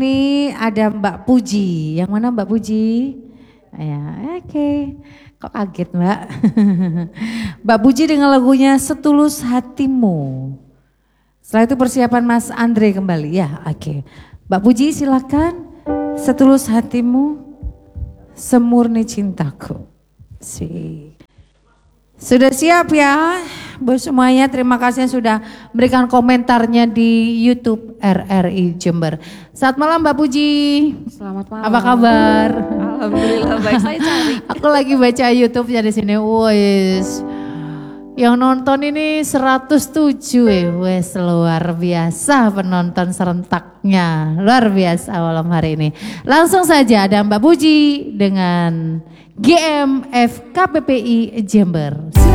Ini ada Mbak Puji. Yang mana Mbak Puji? Ya, oke. Kok kaget Mbak? Mbak Puji dengan lagunya Setulus Hatimu. Setelah itu persiapan Mas Andre kembali. Ya, oke. Mbak Puji silakan. Setulus hatimu, semurni cintaku. Sudah siap ya, Bu semuanya. Terima kasih yang sudah memberikan komentarnya di YouTube RRI Jember. Selamat malam Mbak Puji. Selamat malam. Apa kabar? Alhamdulillah baik, saya cari. Aku lagi baca YouTube-nya di sini. Wes. Yang nonton ini 107 wes luar biasa penonton serentaknya. Luar biasa malam hari ini. Langsung saja ada Mbak Puji dengan GMF KPPI Jember.